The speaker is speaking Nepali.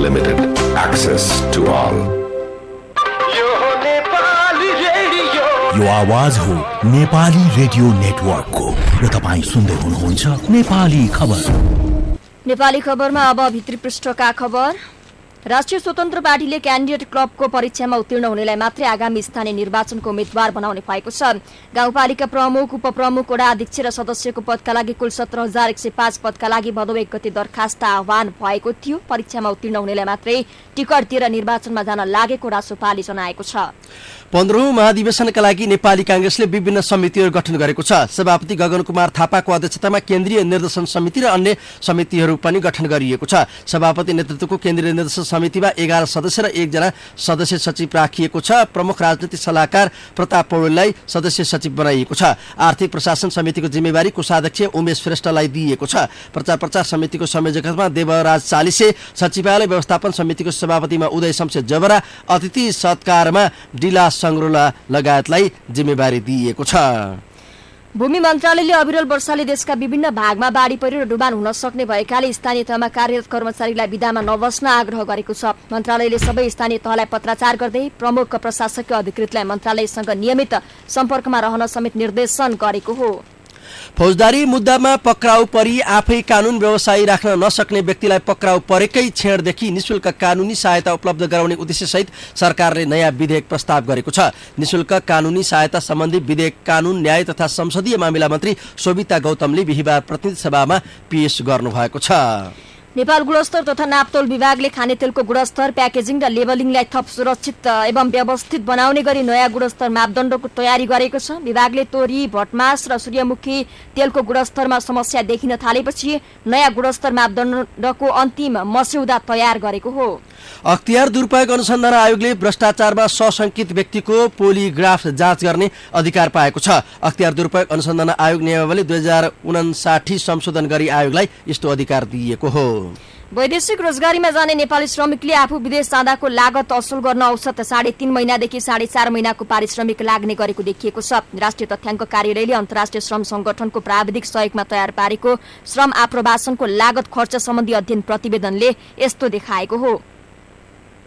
Limited. Access to all. यो आवाज हो नेपाली रेडियो नेटवर्कको र तपाईं सुन्दै हुनुहुन्छ नेपाली खबर। नेपाली खबरमा अब भित्री पृष्ठका खबर। राष्ट्रिय स्वतन्त्र पार्टीले क्यान्डिडेट क्लबको परीक्षामा उत्तीर्ण हुनेलाई मात्रै आगामी स्थानीय निर्वाचनको उम्मेद्वार बनाउने भएको छ। गाउँपालिका प्रमुख, उपप्रमुख, वडा अध्यक्ष र सदस्यको पदका लागि कुल 17,105 पदका लागि भदौ 1 गते दरखास्त आह्वान भएको थियो। परीक्षामा उत्तीर्ण हुनेलाई मात्रै टिकट दिएर निर्वाचनमा जान लागेको रासोपाले जनाएको छ। 15औं महाधिवेशनका लागि नेपाली कांग्रेसले विभिन्न समितिहरू गठन गरेको छ। सभापति गगन कुमार थापाको अध्यक्षतामा केन्द्रीय निर्देशन समिति र अन्य समितिहरू पनि गठन गरिएको छ। सभापति नेतृत्वको केन्द्रीय निर्देशन समितिमा 11 सदस्य र 1 जना सदस्य सचिव राखिएको छ। प्रमुख राजनीतिक सल्लाहकार प्रताप पौडेललाई सदस्य सचिव बनाइएको छ। आर्थिक प्रशासन समितिको जिम्मेवारी कोषाध्यक्ष उमेश श्रेष्ठलाई दिइएको छ। प्रचार समितिको संयोजकत्वमा देवराज चालिसे, सचिवालय व्यवस्थापन समितिको सभापतिमा उदय शमशेर जबरा, अतिथि सत्कारमा डिला संग्रोला लगायतलाई जिम्मेवारी दिइएको छ। भूमि मन्त्रालयले अविरल वर्षाले देशका विभिन्न भागमा बाढी पहिरो र डुबान हुन सक्ने भएकाले स्थानीय तहमा कार्यरत कर्मचारीलाई विधामा नबस्न आग्रह गरेको छ। मन्त्रालयले सबै स्थानीय तहलाई पत्राचार गर्दै प्रमुख प्रशासकीय अधिकृतलाई मन्त्रालयसँग नियमित सम्पर्कमा रहन समेत निर्देशन गरेको हो। फौजदारी मुद्दामा पक्राउ परी आफै कानून व्यवसायी राख्न नसक्ने व्यक्तिलाई पक्राउ परेकै क्षणदेखि निशुल्क कानूनी सहायता उपलब्ध गराउने उद्देश्यसहित सरकारले नयाँ विधेयक प्रस्ताव गरेको छ। निशुल्क कानूनी सहायता सम्बन्धी विधेयक कानून, न्याय तथा संसदीय मामिला मन्त्री शोभिता गौतमले बिहिबार प्रतिनिधि सभामा पेश गर्नुभएको छ। नेपाल गुणस्तर तथा नापतोल विभागले खानेतेलको गुणस्तर, प्याकेजिङ र लेबलिङलाई थप सुरक्षित एवं व्यवस्थित बनाउने गरी नयाँ गुणस्तर मापदण्डको तयारी गरेको छ। विभागले तोरी, भटमास र सूर्यमुखी तेलको गुणस्तरमा समस्या देखिन थालेपछि नयाँ गुणस्तर मापदण्डको अन्तिम मस्यौदा तयार गरेको हो। अख्तियार दुरुपयोग अनुसन्धान आयोगले भ्रष्टाचारमा सशंकित व्यक्तिको पोलिग्राफ जाँच गर्ने अधिकार पाएको छ। अख्तियार दुरुपयोग अनुसन्धान आयोग नियमावली 2059 संशोधन गरी आयोगलाई यस्तो अधिकार दिएको हो। वैदेशिक रोजगारीमा जाने नेपाली श्रमिकले आफू विदेश जाँदाको लागत असुल गर्न औसत 3.5 महिनादेखि 4.5 महिनाको पारिश्रमिक लाग्ने गरेको देखिएको छ। राष्ट्रिय तथ्याङ्क कार्यालयले अन्तर्राष्ट्रिय श्रम संगठनको प्राविधिक सहयोगमा तयार पारेको श्रम आप्रवासनको लागत खर्च सम्बन्धी अध्ययन प्रतिवेदनले यस्तो देखाएको हो।